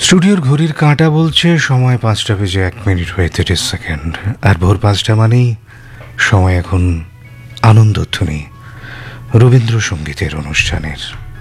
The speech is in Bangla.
স্টুডিওর ঘড়ির কাঁটা বলছে সময় 5টা বেজে 1 মিনিট হয়ে 30 সেকেন্ড। আর ভোর 5টা মানেই সময় এখন আনন্দধ্বনি রবীন্দ্রসঙ্গীতের অনুষ্ঠানের।